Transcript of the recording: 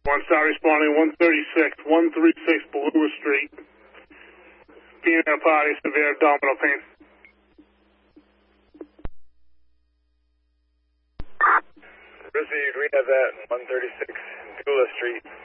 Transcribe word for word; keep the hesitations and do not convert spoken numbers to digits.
One star responding, one thirty-six, one thirty-six Blue Street. Female party, severe abdominal pain. Received, we have that, one thirty-six Beulah Street.